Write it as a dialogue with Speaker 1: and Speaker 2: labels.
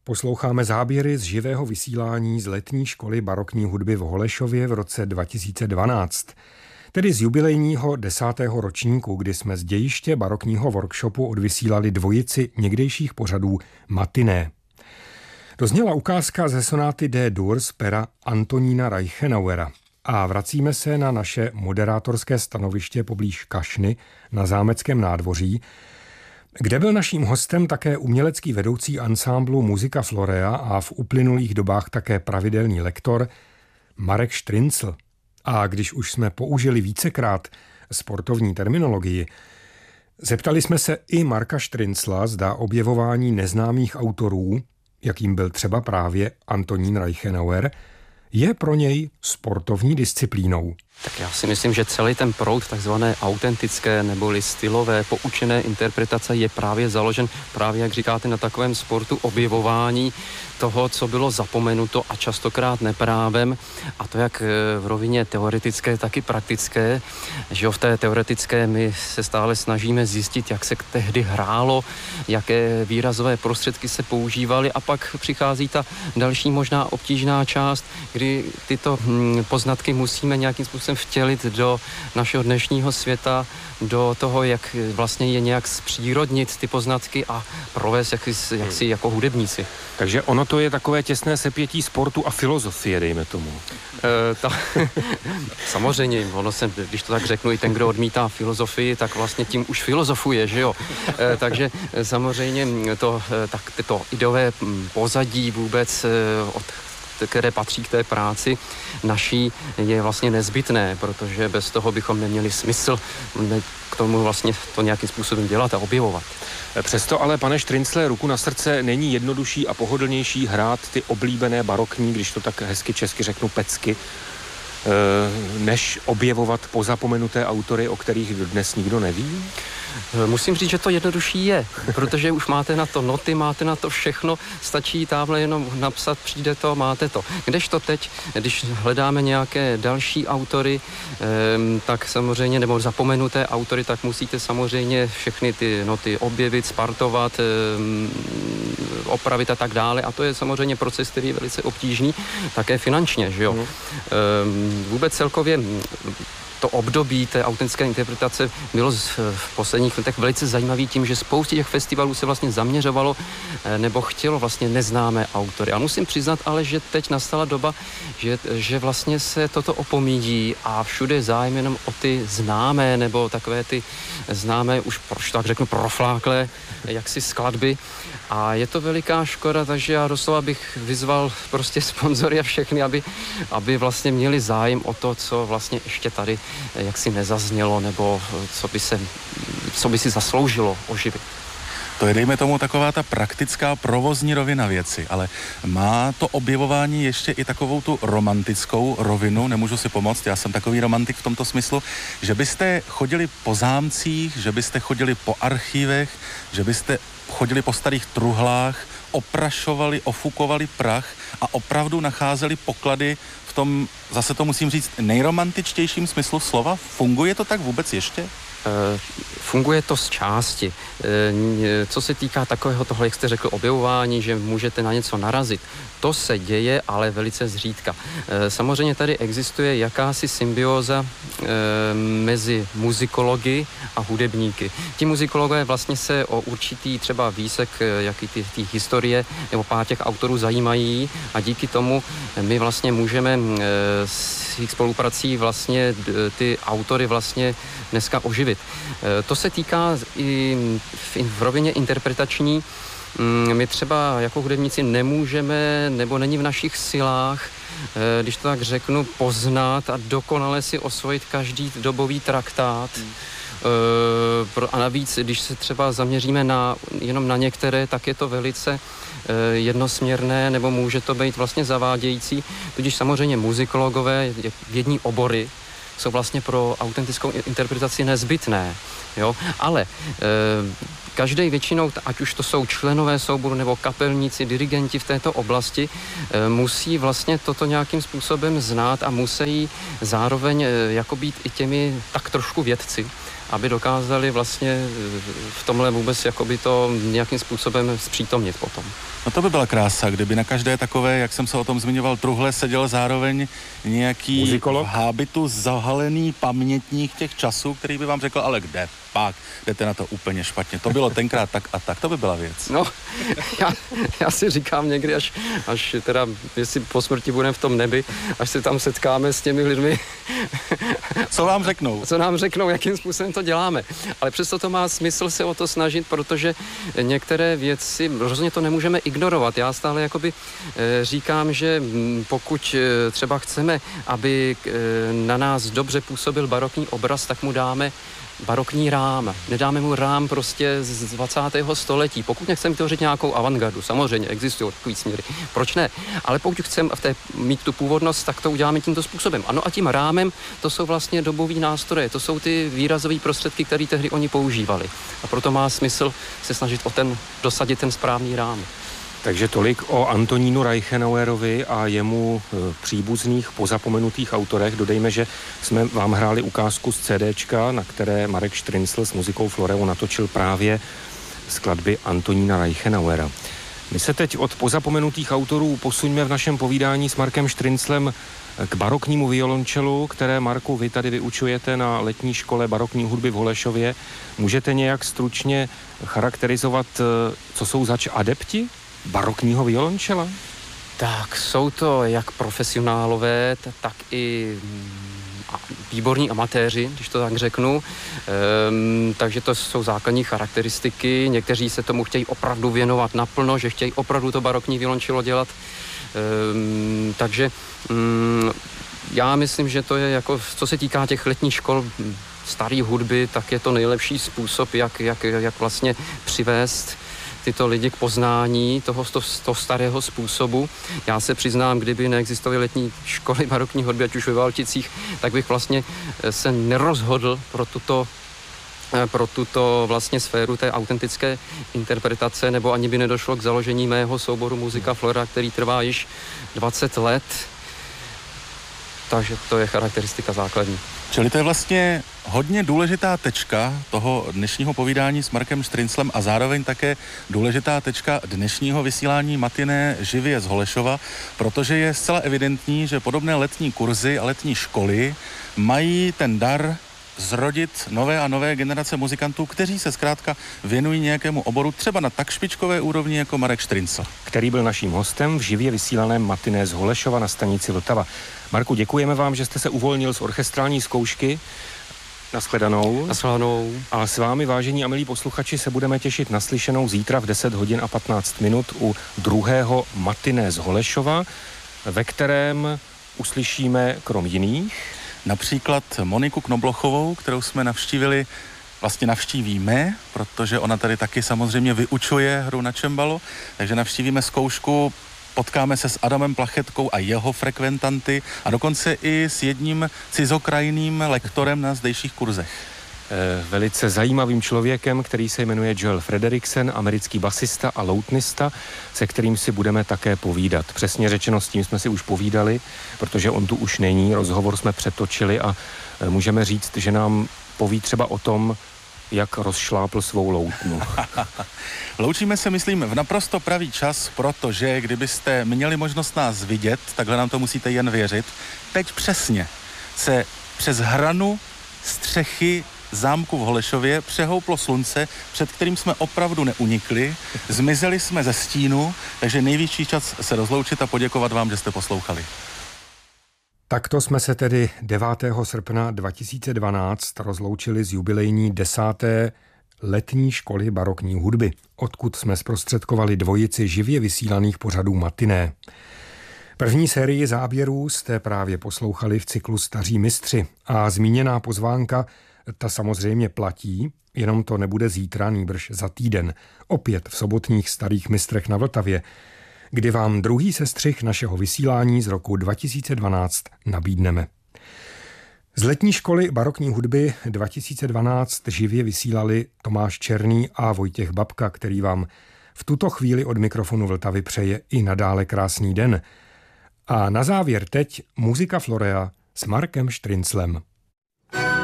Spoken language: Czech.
Speaker 1: Posloucháme záběry z živého vysílání z letní školy barokní hudby v Holešově v roce 2012, tedy z jubilejního 10. ročníku, kdy jsme z dějiště barokního workshopu odvysílali dvojici někdejších pořadů Matiné. Dozněla ukázka ze sonáty D-dur z pera Antonína Reichenauera. A vracíme se na naše moderátorské stanoviště poblíž Kašny na Zámeckém nádvoří, kde byl naším hostem také umělecký vedoucí ansámblu Musica Florea a v uplynulých dobách také pravidelný lektor Marek Štryncl. A když už jsme použili vícekrát sportovní terminologii, zeptali jsme se i Marka Štryncla, zda objevování neznámých autorů, jakým byl třeba právě Antonín Reichenauer, je pro něj sportovní disciplínou.
Speaker 2: Tak já si myslím, že celý ten proud takzvané autentické neboli stylové poučené interpretace je právě založen právě, jak říkáte, na takovém sportu objevování toho, co bylo zapomenuto a častokrát neprávem, a to jak v rovině teoretické, tak i praktické, že v té teoretické my se stále snažíme zjistit, jak se tehdy hrálo, jaké výrazové prostředky se používaly, a pak přichází ta další možná obtížná část, kdy tyto poznatky musíme nějakým způsobem vtělit do našeho dnešního světa, do toho, jak vlastně je nějak zpřírodnit ty poznatky a provést jaksi jako hudebníci.
Speaker 3: Takže ono to je takové těsné sepětí sportu a filozofie, dejme tomu.
Speaker 2: Samozřejmě, ono se, když to tak řeknu, i ten, kdo odmítá filozofii, tak vlastně tím už filozofuje, že jo? Takže samozřejmě to ideové pozadí vůbec které patří k té práci naší, je vlastně nezbytné, protože bez toho bychom neměli smysl k tomu vlastně to nějakým způsobem dělat a objevovat.
Speaker 3: Přesto ale, pane Štryncle, ruku na srdce, není jednodušší a pohodlnější hrát ty oblíbené barokní, když to tak hezky česky řeknu, pecky, než objevovat pozapomenuté autory, o kterých dnes nikdo neví?
Speaker 2: Musím říct, že to jednodušší je, protože už máte na to noty, máte na to všechno, stačí tamhle jenom napsat, přijde to, máte to. Kdežto teď, když hledáme nějaké další autory, tak samozřejmě, nebo zapomenuté autory, tak musíte samozřejmě všechny ty noty objevit, spartovat, opravit a tak dále, a to je samozřejmě proces, který je velice obtížný, také finančně, že jo. Vůbec celkově to období té autentické interpretace bylo v posledních letech velice zajímavý tím, že spoustě těch festivalů se vlastně zaměřovalo nebo chtělo vlastně neznámé autory. A musím přiznat ale, že teď nastala doba, že vlastně se toto opomíjí a všude je zájem jenom o ty známé nebo takové ty známé, už tak řeknu profláklé jaksi skladby. A je to veliká škoda, takže já doslova bych vyzval prostě sponzory a všechny, aby vlastně měli zájem o to, co vlastně ještě tady jaksi nezaznělo, nebo co by si zasloužilo oživit.
Speaker 4: To je, dejme tomu, taková ta praktická provozní rovina věci, ale má to objevování ještě i takovou tu romantickou rovinu, nemůžu si pomoct, já jsem takový romantik v tomto smyslu, že byste chodili po zámcích, že byste chodili po archívech, že byste chodili po starých truhlách, oprašovali, ofukovali prach a opravdu nacházeli poklady v tom, zase to musím říct, nejromantičtějším smyslu slova. Funguje to tak vůbec ještě?
Speaker 2: Funguje to z části. Co se týká takového toho, jak jste řekl, objevování, že můžete na něco narazit, to se děje, ale velice zřídka. Samozřejmě tady existuje jakási symbióza mezi muzikology a hudebníky. Ti muzikologové vlastně se o určitý třeba výsek, jaký ty historie nebo pár těch autorů zajímají, a díky tomu my vlastně můžeme s jejich spoluprací vlastně ty autory vlastně dneska oživit. To se týká i v rovině interpretační. My třeba jako hudebníci nemůžeme, nebo není v našich silách, když to tak řeknu, poznat a dokonale si osvojit každý dobový traktát. A navíc, když se třeba zaměříme jenom na některé, tak je to velice jednosměrné, nebo může to být vlastně zavádějící. Tudíž samozřejmě muzikologové, vědní obory, jsou vlastně pro autentickou interpretaci nezbytné. Jo? Ale každý většinou, ať už to jsou členové souboru nebo kapelníci, dirigenti v této oblasti, musí vlastně toto nějakým způsobem znát a musí zároveň jako být i těmi tak trošku vědci aby dokázali vlastně v tomhle vůbec jakoby to nějakým způsobem zpřítomnit potom.
Speaker 4: No to by byla krása, kdyby na každé takové, jak jsem se o tom zmiňoval, truhle seděl zároveň nějaký
Speaker 3: muzikolog?
Speaker 4: V hábitu zahalený pamětník těch časů, který by vám řekl, ale kde pak, jdete na to úplně špatně. To bylo tenkrát tak a tak, to by byla věc.
Speaker 2: No, já si říkám někdy, až teda, jestli po smrti budeme v tom nebi, až se tam setkáme s těmi lidmi.
Speaker 4: Co vám řeknou?
Speaker 2: Co nám řeknou, jakým způsobem to děláme. Ale přesto to má smysl se o to snažit, protože některé věci, rozhodně to nemůžeme ignorovat. Já stále jakoby říkám, že pokud třeba chceme, aby na nás dobře působil barokní obraz, tak mu dáme barokní rám. Nedáme mu rám prostě z 20. století. Pokud nechceme vytvořit nějakou avantgardu, samozřejmě existují takový směry. Proč ne? Ale pokud chceme mít tu původnost, tak to uděláme tímto způsobem. Ano, a tím rámem to jsou vlastně dobový nástroje, to jsou ty výrazové prostředky, které tehdy oni používali. A proto má smysl se snažit dosadit ten správný rám.
Speaker 3: Takže tolik o Antonínu Reichenauerovi a jemu příbuzných pozapomenutých autorech. Dodejme, že jsme vám hráli ukázku z CDčka, na které Marek Štryncl s muzikou Floreu natočil právě skladby Antonína Reichenauera. My se teď od pozapomenutých autorů posuňme v našem povídání s Markem Štrynclem k baroknímu violončelu, které, Marku, vy tady vyučujete na letní škole barokní hudby v Holešově. Můžete nějak stručně charakterizovat, co jsou zač adepti barokního violončela?
Speaker 2: Tak jsou to jak profesionálové, tak i výborní amatéři, když to tak řeknu. Takže to jsou základní charakteristiky. Někteří se tomu chtějí opravdu věnovat naplno, že chtějí opravdu to barokní violončelo dělat. Takže já myslím, že to je jako, co se týká těch letních škol staré hudby, tak je to nejlepší způsob, jak vlastně přivést tyto lidi k poznání toho starého způsobu. Já se přiznám, kdyby neexistovaly letní školy barokní hudby, ať už ve Valticích, tak bych vlastně se nerozhodl pro tuto vlastně sféru té autentické interpretace, nebo ani by nedošlo k založení mého souboru Muzika Flora, který trvá již 20 let. Takže to je charakteristika základní.
Speaker 4: Čili to je vlastně hodně důležitá tečka toho dnešního povídání s Markem Štrynclem a zároveň také důležitá tečka dnešního vysílání Matiné živě z Holešova, protože je zcela evidentní, že podobné letní kurzy a letní školy mají ten dar zrodit nové a nové generace muzikantů, kteří se zkrátka věnují nějakému oboru třeba na tak špičkové úrovni jako Marek Štryncl,
Speaker 3: který byl naším hostem v živě vysílaném Matiné z Holešova na stanici Vltava. Marku, děkujeme vám, že jste se uvolnil z orchestrální zkoušky. Nashledanou.
Speaker 2: Nashledanou.
Speaker 3: A s vámi, vážení a milí posluchači, se budeme těšit na slyšenou zítra v 10 hodin a 15 minut u druhého Matiné z Holešova, ve kterém uslyšíme krom jiných
Speaker 4: například Moniku Knoblochovou, kterou jsme navštívíme, protože ona tady taky samozřejmě vyučuje hru na čembalo, takže navštívíme zkoušku, potkáme se s Adamem Plachetkou a jeho frekventanty a dokonce i s jedním cizokrajným lektorem na zdejších kurzech.
Speaker 3: Velice zajímavým člověkem, který se jmenuje Joel Frederiksen, americký basista a loutnista, se kterým si budeme také povídat. Přesně řečeno, s tím jsme si už povídali, protože on tu už není, rozhovor jsme přetočili a můžeme říct, že nám poví třeba o tom, jak rozšlápl svou loutnu.
Speaker 4: Loučíme se, myslím, v naprosto pravý čas, protože kdybyste měli možnost nás vidět, takhle nám to musíte jen věřit, teď přesně se přes hranu střechy zámku v Holešově přehouplo slunce, před kterým jsme opravdu neunikli, zmizeli jsme ze stínu, takže největší čas se rozloučit a poděkovat vám, že jste poslouchali.
Speaker 1: Takto jsme se tedy 9. srpna 2012 rozloučili z jubilejní 10. letní školy barokní hudby, odkud jsme zprostředkovali dvojici živě vysílaných pořadů Matiné. První sérii záběrů jste právě poslouchali v cyklu Staří mistři a zmíněná pozvánka, ta samozřejmě platí, jenom to nebude zítra, nýbrž za týden, opět v sobotních Starých mistrech na Vltavě, kdy vám druhý sestřih našeho vysílání z roku 2012 nabídneme. Z letní školy barokní hudby 2012 živě vysílali Tomáš Černý a Vojtěch Babka, který vám v tuto chvíli od mikrofonu Vltavy přeje i nadále krásný den. A na závěr teď Muzika Florea s Markem Štrynclem.